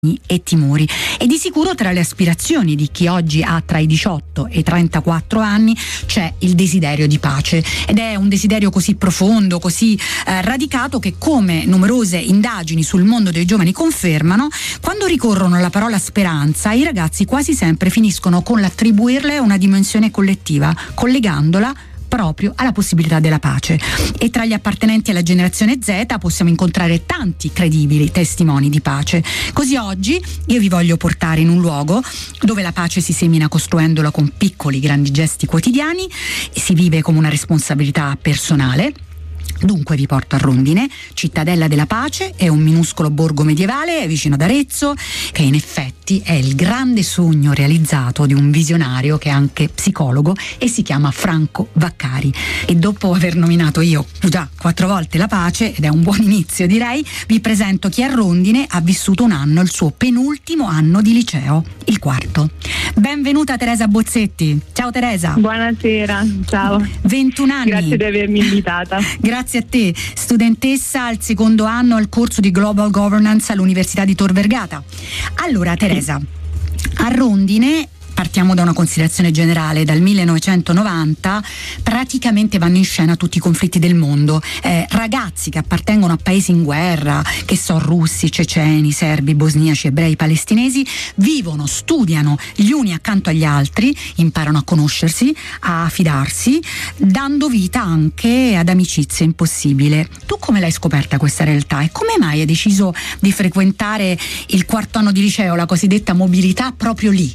e timori. E di sicuro tra le aspirazioni di chi oggi ha tra i 18 e i 34 anni c'è il desiderio di pace, ed è un desiderio così profondo, così radicato, che, come numerose indagini sul mondo dei giovani confermano, quando ricorrono alla parola speranza i ragazzi quasi sempre finiscono con l'attribuirle una dimensione collettiva, collegandola proprio alla possibilità della pace. E tra gli appartenenti alla generazione Z possiamo incontrare tanti credibili testimoni di pace. Così oggi io vi voglio portare in un luogo dove la pace si semina costruendola con piccoli grandi gesti quotidiani e si vive come una responsabilità personale. Dunque vi porto a Rondine, cittadella della pace, è un minuscolo borgo medievale vicino ad Arezzo, che in effetti è il grande sogno realizzato di un visionario che è anche psicologo e si chiama Franco Vaccari. E dopo aver nominato io già 4 volte la pace, ed è un buon inizio direi, vi presento chi a Rondine ha vissuto un anno, il suo penultimo anno di liceo, il 4. Benvenuta Teresa Bozzetti. Ciao Teresa. Buonasera, ciao. 21 anni. Grazie di avermi invitata. Grazie a te, studentessa al secondo anno al corso di Global Governance all'Università di Tor Vergata. Allora Teresa, a Rondine, partiamo da una considerazione generale, dal 1990 praticamente vanno in scena tutti i conflitti del mondo, ragazzi che appartengono a paesi in guerra, che so, russi, ceceni, serbi, bosniaci, ebrei, palestinesi, vivono, studiano gli uni accanto agli altri, imparano a conoscersi, a fidarsi, dando vita anche ad amicizie impossibili. Tu come l'hai scoperta questa realtà e come mai hai deciso di frequentare il 4º anno di liceo, la cosiddetta mobilità, proprio lì?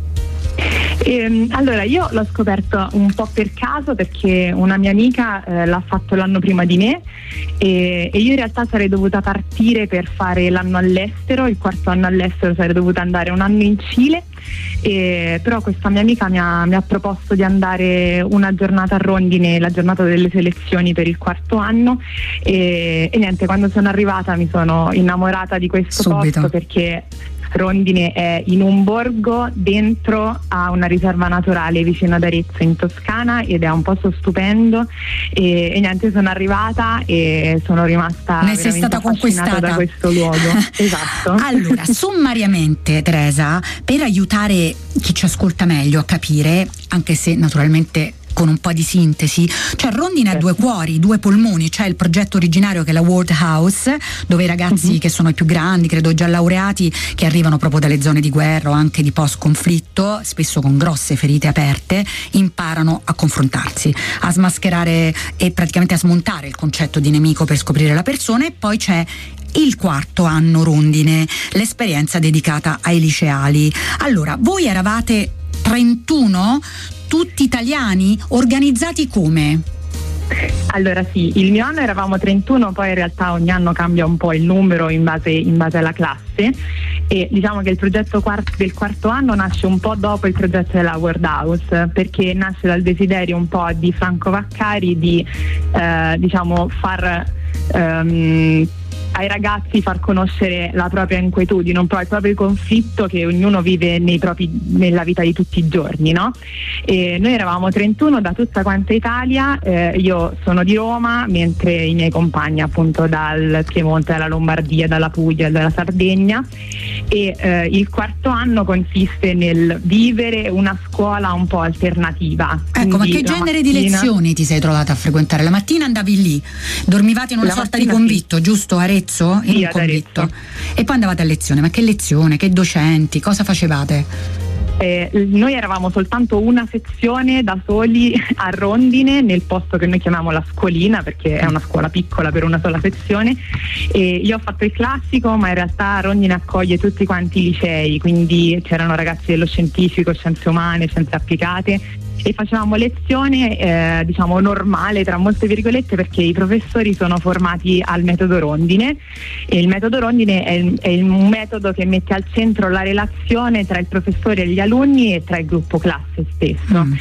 Allora, io l'ho scoperto un po' per caso, perché una mia amica l'ha fatto l'anno prima di me e io in realtà sarei dovuta partire per fare l'anno all'estero, il 4º anno all'estero, sarei dovuta andare un anno in Cile, però questa mia amica mi ha proposto di andare una giornata a Rondine, la giornata delle selezioni per il 4º anno, e niente, quando sono arrivata mi sono innamorata di questo posto, perché Rondine è in un borgo dentro a una riserva naturale vicino ad Arezzo in Toscana, ed è un posto stupendo, e niente, sono arrivata e sono rimasta sei stata conquistata da questo luogo. Esatto. Allora, sommariamente Teresa, per aiutare chi ci ascolta meglio a capire, anche se naturalmente con un po' di sintesi, cioè Rondine ha 2 cuori, 2 polmoni. C'è il progetto originario che è la World House, dove i ragazzi che sono i più grandi, credo già laureati, che arrivano proprio dalle zone di guerra o anche di post-conflitto, spesso con grosse ferite aperte, imparano a confrontarsi, a smascherare e praticamente a smontare il concetto di nemico per scoprire la persona. E poi c'è il 4º anno Rondine, l'esperienza dedicata ai liceali. Allora, voi eravate 31, tutti italiani, organizzati come? Allora sì, il mio anno eravamo 31, poi in realtà ogni anno cambia un po' il numero in base alla classe, e diciamo che il progetto del 4º anno nasce un po' dopo il progetto della World House, perché nasce dal desiderio un po' di Franco Vaccari di far ai ragazzi far conoscere la propria inquietudine, un po' il proprio conflitto che ognuno vive nella vita di tutti i giorni, no? E noi eravamo 31 da tutta quanta Italia, io sono di Roma, mentre i miei compagni appunto dal Piemonte, dalla Lombardia, dalla Puglia, dalla Sardegna, e il 4º anno consiste nel vivere una scuola un po' alternativa. Ecco, ma che genere di lezioni ti sei trovata a frequentare? La mattina andavi lì, dormivate in una sorta di convitto, giusto? Arezzo? In un convitto. E poi andavate a lezione. Ma che lezione, che docenti, cosa facevate? Noi eravamo soltanto una sezione da soli a Rondine, nel posto che noi chiamiamo la scuolina, perché è una scuola piccola per una sola sezione, e io ho fatto il classico, ma in realtà Rondine accoglie tutti quanti i licei, quindi c'erano ragazzi dello scientifico, scienze umane, scienze applicate, e facevamo lezione normale tra molte virgolette, perché i professori sono formati al metodo Rondine, e il metodo Rondine è un metodo che mette al centro la relazione tra il professore e gli alunni e tra il gruppo classe stesso.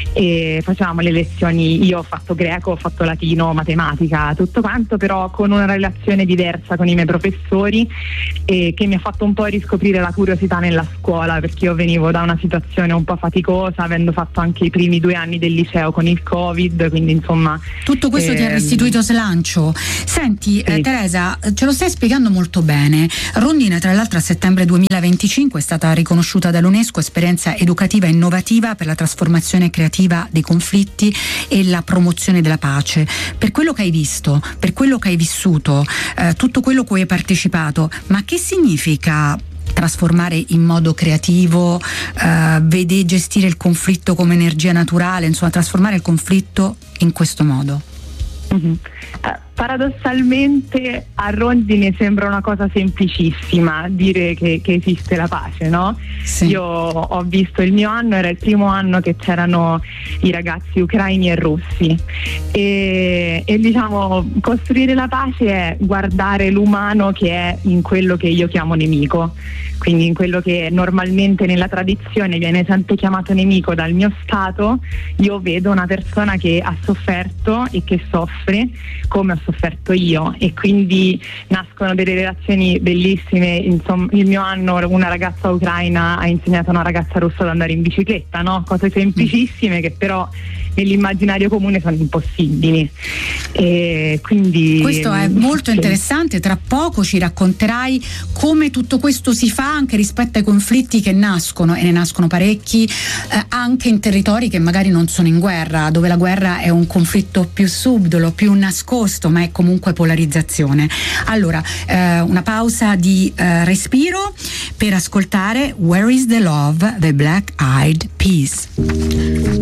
e facevamo le lezioni, io ho fatto greco, ho fatto latino, matematica, tutto quanto, però con una relazione diversa con i miei professori, e che mi ha fatto un po' riscoprire la curiosità nella scuola, perché io venivo da una situazione un po' faticosa, avendo fatto anche i primi 2 anni del liceo con il Covid, quindi insomma tutto questo ti ha restituito slancio. Senti, sì. Teresa, ce lo stai spiegando molto bene. Rondine, tra l'altro, a settembre 2025 è stata riconosciuta dall'UNESCO esperienza educativa e innovativa per la trasformazione creativa dei conflitti e la promozione della pace. Per quello che hai visto, per quello che hai vissuto, tutto quello cui hai partecipato, ma che significa trasformare in modo creativo, gestire il conflitto come energia naturale, insomma trasformare il conflitto in questo modo? Mm-hmm. Paradossalmente a Rondine sembra una cosa semplicissima dire che esiste la pace, no? Sì. Io ho visto il mio anno, era il primo anno che c'erano i ragazzi ucraini e russi e diciamo costruire la pace è guardare l'umano che è in quello che io chiamo nemico, quindi in quello che normalmente nella tradizione viene sempre chiamato nemico dal mio stato. Io vedo una persona che ha sofferto e che soffre come ho sofferto io, e quindi nascono delle relazioni bellissime. Insomma, il mio anno una ragazza ucraina ha insegnato a una ragazza russa ad andare in bicicletta, no? Cose semplicissime che però nell'immaginario comune sono impossibili, e quindi questo è molto interessante. Tra poco ci racconterai come tutto questo si fa anche rispetto ai conflitti che nascono, e ne nascono parecchi, anche in territori che magari non sono in guerra, dove la guerra è un conflitto più subdolo, più nascosto, ma è comunque polarizzazione. Allora, una pausa di respiro per ascoltare Where is the Love, the Black Eyed Peas.